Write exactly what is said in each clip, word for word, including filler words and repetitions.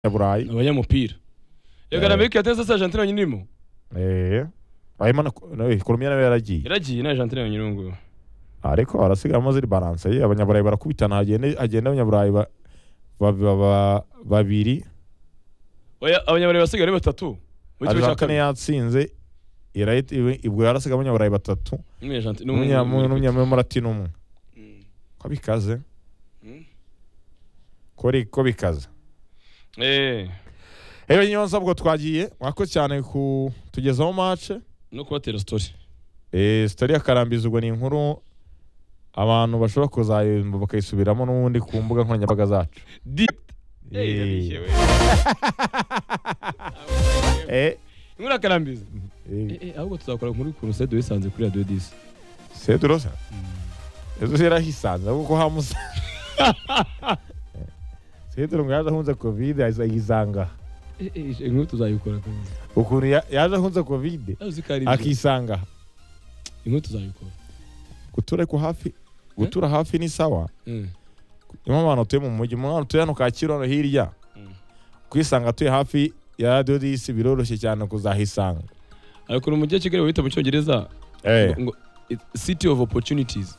Burayi abanyamupira yega na Amerika yateze sa Argentina nyinimo eh ayima na Colombia nawe yaragiye yaragiye na Argentina nyirungu ariko arasigaramo ziri balance ye abanyaburayi barakubitana hagende agenda abanyaburayi babiri oya abanyaburayi basigaye ari batatu Argentina yatsinze irahita ibwo yarasiga abanyaburayi batatu n'umunyamurati n'umwe ko bikaze kori ko bikaze eh Ewe nyonza bwo twagiye mwakoze cyane ku tugezaho match no kubatera story eh story akarambiza ubwo ni inkuru abantu bashobora kuzayumva bakayisubiramo n'ubundi ku mbuga nkoranyambaga zacu eh eh inkuru akarambiza eh ahubwo tuzakora inkuru ku Sedo yisanze kuri Radio dix Sedo rosa ezo sera hisanze kuko hamusa Sedo ngo yazahunze covid ayizanga inkuru tuzayikora kandi ukuntu yaje ahunze covid akisanga inkuru tuzayikora gutura ko hafi gutura hafi ni sawa imwe abantu tuye mu mujyi umwana tuye no Kacyiru no hirya kwisanga tuye hafi ya Radio dix biroroshye cyane kuzahisanga ariko mu mujyi wa Kigali wita mu Cyongereza ngo city of opportunities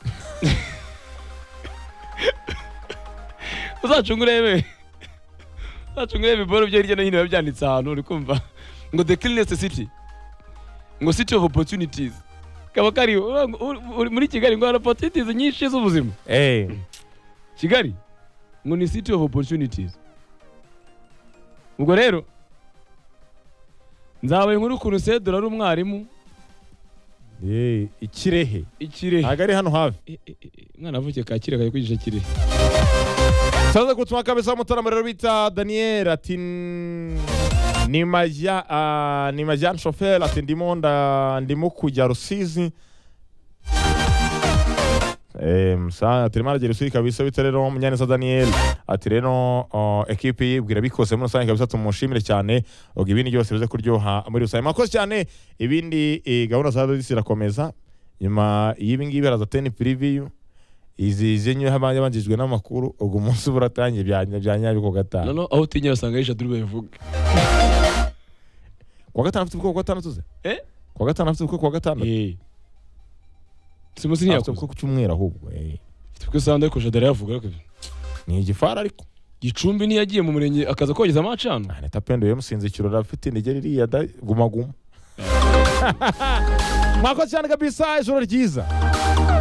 uzacungurebe Achungurebe boro byo hirya no hino babyanditse ahantu uri kumva ngo the cleanest city ngo city of opportunities kaba kari muri Kigali ngo opportunities nyinshi z'ubuzima eh Kigali ngo ni city of opportunities ubwo rero nzabaye nkuru ku Sedo ari umwarimu eh ikirehe ikirehe agari hano hafi mwana avuke Kacyiru kaje kwigisha Kirehe Saza kutuma kabisa mutaramara bita Daniel ati ni majya uh, ni majya chauffeur ati ndimo nda ndimo kujya Rusizi eh msa trimara je Rusizi kabisa bitarero Munyaneza Daniel ati reno uh, equipe yibwira bikose muri sange kabisa tumushimire cyane ubwo ibindi byose bize kuryoha muri Rusizi makoze cyane ibindi e, gahunda za disi rakomeza nyuma yibi ngibi haraza ten preview izi zenye habanje banjijwe n'amakuru ubwo umunsi buratangiye byanya byanya biko gatanu no no aho tinya basanga yisha duru bavuga kwa gatanu afite uko gatanu tuze eh kwa gatanu afite uko kwa gatanu eh simusi ni yakoze uko cyumwera ahubwo eh twe sanda ko jadara yavuga ko ni igifara ariko Gicumbi ni yagiye mu murenge akaza kogeza amacano ah neta pendo yo musinze kirora afite indege riri ya guma guma mwako cyane kabisa ijoro ryiza